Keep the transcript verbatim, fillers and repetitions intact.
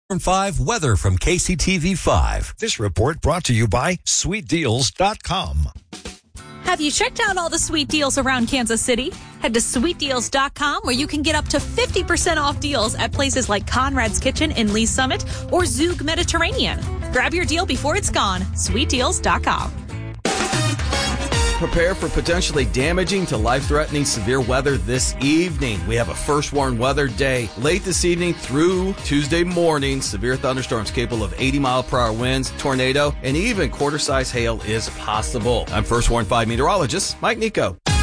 five weather from K C T V five. This report brought to you by sweet deals dot com. Have you checked out all the sweet deals around Kansas City? Head to sweet deals dot com where you can get up to fifty percent off deals at places like Conrad's Kitchen in Lee Summit or Zug Mediterranean. Grab your deal before it's gone. sweet deals dot com. Prepare for potentially damaging to life-threatening severe weather this evening. We have a first warned weather day late this evening through Tuesday morning. Severe thunderstorms capable of eighty mile per hour winds, tornado, and even quarter-size hail is possible. I'm first warned five meteorologist Mike Nico.